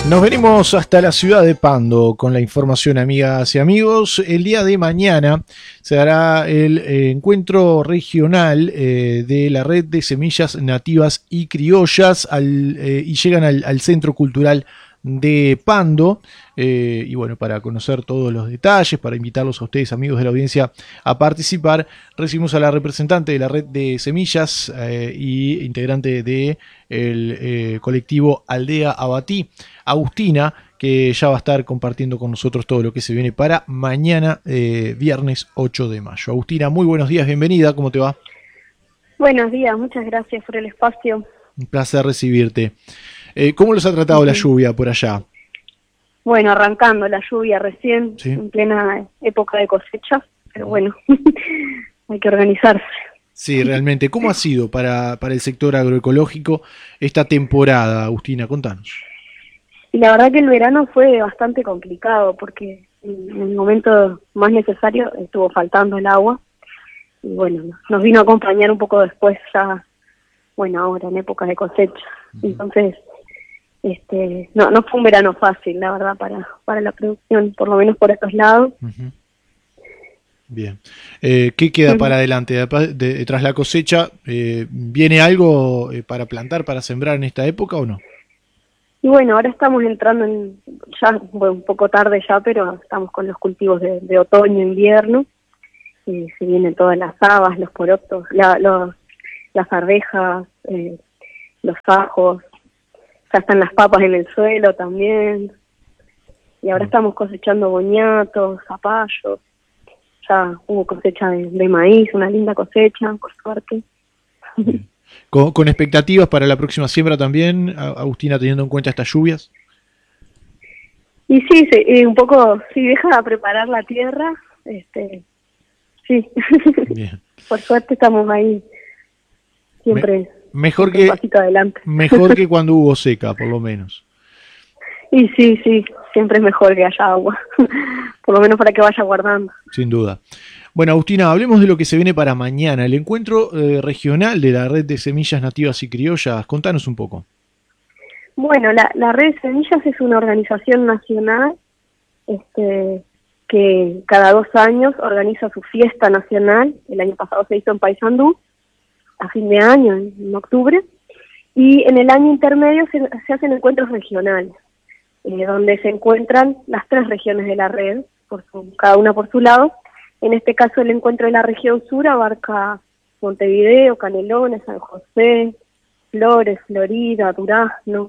Nos venimos hasta la ciudad de Pando con la información, amigas y amigos. El día de mañana se dará el encuentro regional de la red de semillas nativas y criollas y llegan al Centro Cultural de Pando. Y bueno, para conocer todos los detalles, para invitarlos a ustedes, amigos de la audiencia, a participar, recibimos a la representante de la red de semillas y integrante de el colectivo Aldea Abatí, Agustina, que ya va a estar compartiendo con nosotros todo lo que se viene para mañana, viernes 8 de mayo. Agustina, muy buenos días, bienvenida, ¿cómo te va? Buenos días, muchas gracias por el espacio. Un placer recibirte. ¿Cómo los ha tratado la lluvia por allá? Bueno, arrancando la lluvia recién, ¿Sí? En plena época de cosecha, pero bueno, hay que organizarse. Sí, realmente. ¿Cómo ha sido para el sector agroecológico esta temporada, Agustina? Contanos. Y la verdad que el verano fue bastante complicado porque en el momento más necesario estuvo faltando el agua y bueno, nos vino a acompañar un poco después ya, bueno, ahora en época de cosecha. Entonces, no fue un verano fácil, la verdad, para la producción, por lo menos por estos lados. Bien. ¿Qué queda para adelante? Tras la cosecha, ¿viene algo para plantar, para sembrar en esta época o no? Y bueno, ahora estamos entrando ya bueno, un poco tarde ya, pero estamos con los cultivos de otoño, invierno, y se vienen todas las habas, los porotos, las arvejas, los ajos, ya están las papas en el suelo también, y ahora estamos cosechando boñatos, zapallos, ya hubo cosecha de maíz, una linda cosecha, por suerte. ¿Con expectativas para la próxima siembra también, Agustina, teniendo en cuenta estas lluvias? Y sí, un poco, sí, deja preparar la tierra, sí. Bien. Por suerte estamos ahí, siempre mejor un pasito adelante. Mejor que cuando hubo seca, por lo menos. Y sí, siempre es mejor que haya agua, por lo menos para que vaya guardando. Sin duda. Bueno, Agustina, hablemos de lo que se viene para mañana, el encuentro regional de la red de semillas nativas y criollas. Contanos un poco. Bueno, la red de semillas es una organización nacional que cada 2 años organiza su fiesta nacional. El año pasado se hizo en Paysandú, a fin de año, en octubre, y en el año intermedio se hacen encuentros regionales, donde se encuentran las 3 regiones de la red, cada una por su lado. En este caso el encuentro de la región sur abarca Montevideo, Canelones, San José, Flores, Florida, Durazno.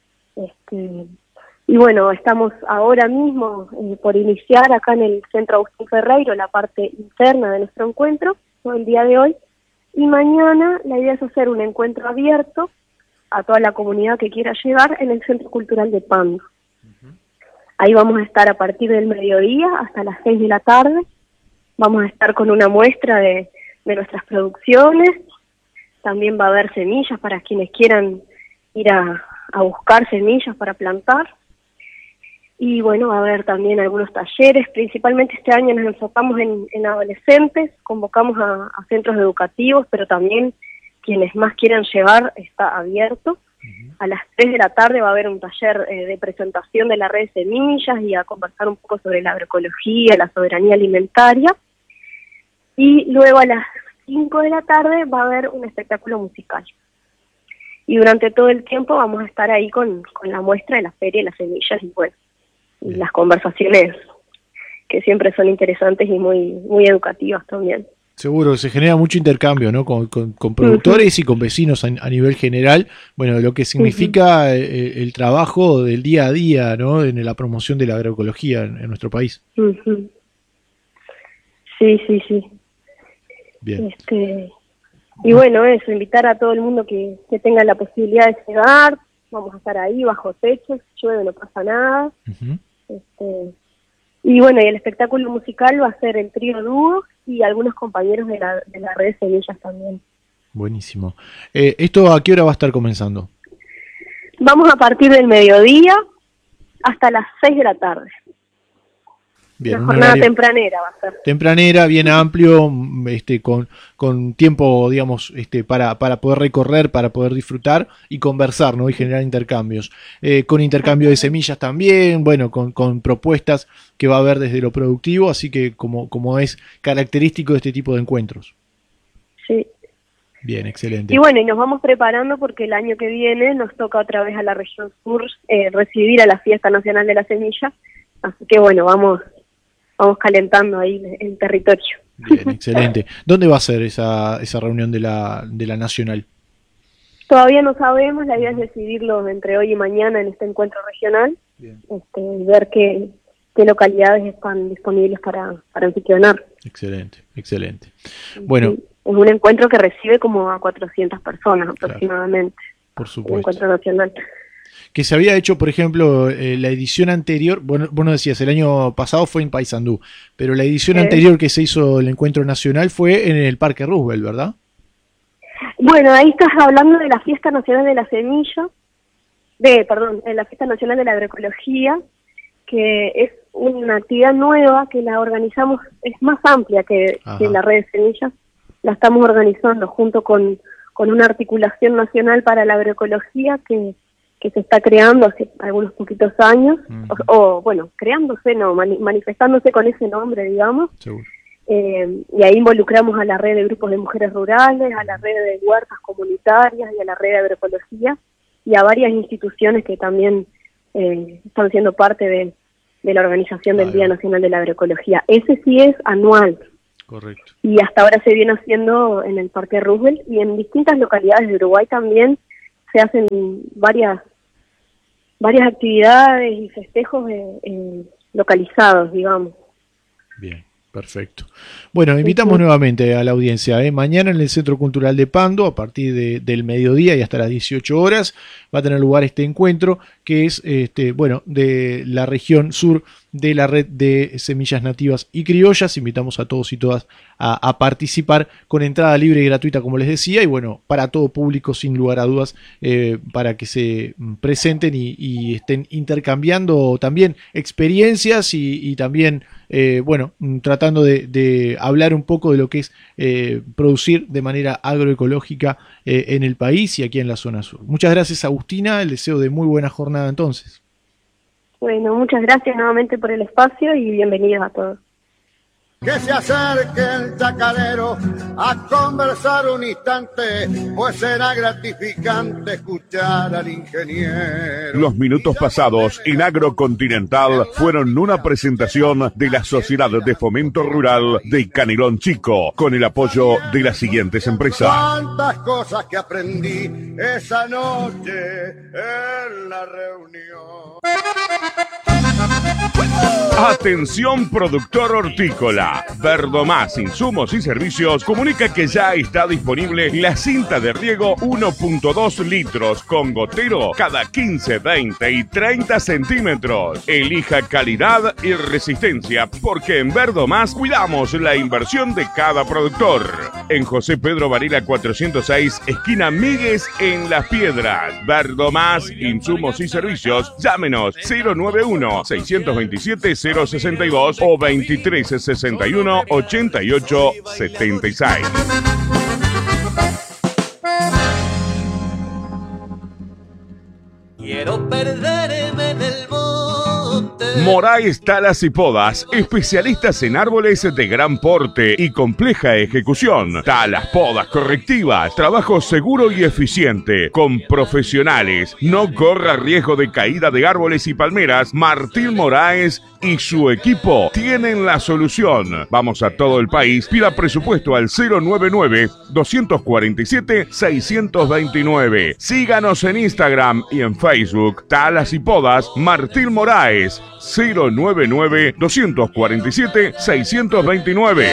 Y bueno, estamos ahora mismo por iniciar acá en el Centro Agustín Ferreiro, la parte interna de nuestro encuentro, todo el día de hoy. Y mañana la idea es hacer un encuentro abierto a toda la comunidad que quiera llegar en el Centro Cultural de Pando. Ahí vamos a estar a partir del mediodía hasta las 6 de la tarde. Vamos a estar con una muestra de nuestras producciones. También va a haber semillas para quienes quieran ir a buscar semillas para plantar. Y bueno, va a haber también algunos talleres. Principalmente este año nos enfocamos en adolescentes, convocamos a centros educativos, pero también quienes más quieran llegar está abierto. A las 3 de la tarde va a haber un taller de presentación de la red de semillas y a conversar un poco sobre la agroecología, la soberanía alimentaria. Y luego a las 5 de la tarde va a haber un espectáculo musical. Y durante todo el tiempo vamos a estar ahí con la muestra de la feria de las semillas y bueno, y las conversaciones que siempre son interesantes y muy educativas también. Seguro, se genera mucho intercambio, ¿no? Con productores y con vecinos a nivel general. Bueno, lo que significa el trabajo del día a día, ¿no? En la promoción de la agroecología en nuestro país. Sí. Bien. Y bueno, eso, invitar a todo el mundo que tenga la posibilidad de llegar. Vamos a estar ahí bajo techo, si llueve no pasa nada. Y bueno, y el espectáculo musical va a ser el trío dúo y algunos compañeros de la red de semillas también. Buenísimo. ¿Esto a qué hora va a estar comenzando? Vamos a partir del mediodía hasta las 6 de la tarde. Bien, una jornada tempranera va a ser. Tempranera, bien amplio, con tiempo, digamos, para poder recorrer, para poder disfrutar y conversar, ¿no? Y generar intercambios. Con intercambio de semillas también, bueno, con propuestas que va a haber desde lo productivo, así que como es característico de este tipo de encuentros. Sí. Bien, excelente. Y bueno, y nos vamos preparando porque el año que viene nos toca otra vez a la región sur recibir a la Fiesta Nacional de la Semilla, así que bueno, vamos calentando ahí el territorio. Bien, excelente. ¿Dónde va a ser esa reunión de la Nacional? Todavía no sabemos, la idea es decidirlo entre hoy y mañana en este encuentro regional, ver qué localidades están disponibles para anfitrionar. Excelente, excelente. Bueno, sí, es un encuentro que recibe como a 400 personas aproximadamente. Claro, por supuesto. Un encuentro nacional. Que se había hecho, por ejemplo, la edición anterior, bueno, vos nos decías, el año pasado fue en Paysandú, pero la edición anterior que se hizo el encuentro nacional fue en el Parque Roosevelt, ¿verdad? Bueno, ahí estás hablando de la Fiesta Nacional de la Semilla, la Fiesta Nacional de la Agroecología, que es una actividad nueva que la organizamos, es más amplia que la red de semillas, la estamos organizando junto con una articulación nacional para la agroecología que se está creando hace algunos poquitos años, creándose, manifestándose con ese nombre, digamos. Seguro. Y ahí involucramos a la red de grupos de mujeres rurales, a la red de huertas comunitarias y a la red de agroecología y a varias instituciones que también están siendo parte de la organización del Día Nacional de la Agroecología. Ese sí es anual. Correcto. Y hasta ahora se viene haciendo en el Parque Roosevelt y en distintas localidades de Uruguay también se hacen varias actividades y festejos localizados, digamos. Bien, perfecto. Bueno, invitamos nuevamente a la audiencia. Mañana en el Centro Cultural de Pando, a partir del mediodía y hasta las 18 horas, va a tener lugar este encuentro que es de la región sur de la red de semillas nativas y criollas. Invitamos a todos y todas a participar con entrada libre y gratuita, como les decía, y bueno, para todo público, sin lugar a dudas, para que se presenten y estén intercambiando también experiencias y también, tratando de hablar un poco de lo que es producir de manera agroecológica en el país y aquí en la zona sur. Muchas gracias, Agustina, el deseo de muy buena jornada entonces. Bueno, muchas gracias nuevamente por el espacio y bienvenidos a todos. Que se acerque el chacarero a conversar un instante, pues será gratificante escuchar al ingeniero. Los minutos pasados en Agrocontinental fueron una presentación de la Sociedad de Fomento Rural de Canelón Chico, con el apoyo de las siguientes empresas. Cuántas cosas que aprendí esa noche en la reunión. Atención productor hortícola. Verdomás Insumos y Servicios comunica que ya está disponible la cinta de riego 1.2 litros con gotero cada 15, 20 y 30 centímetros. Elija calidad y resistencia porque en Verdomás cuidamos la inversión de cada productor. En José Pedro Varela 406, esquina Míguez en Las Piedras. Verdomás Insumos y Servicios. Llámenos 091-627-062 o 2361-8876. Quiero perderme en el monte. Moraes Talas y Podas, especialistas en árboles de gran porte y compleja ejecución. Talas, podas correctivas, trabajo seguro y eficiente, con profesionales. No corra riesgo de caída de árboles y palmeras. Martín Moraes y su equipo tienen la solución. Vamos a todo el país. Pida presupuesto al 099-247-629. Síganos en Instagram y en Facebook. Talas y Podas, Martín Moraes. 099-247-629.